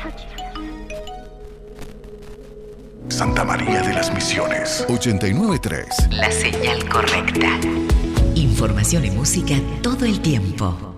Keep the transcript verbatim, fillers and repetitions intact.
Santa María de las Misiones. ochenta y nueve punto tres. La señal correcta. Información y música todo el tiempo.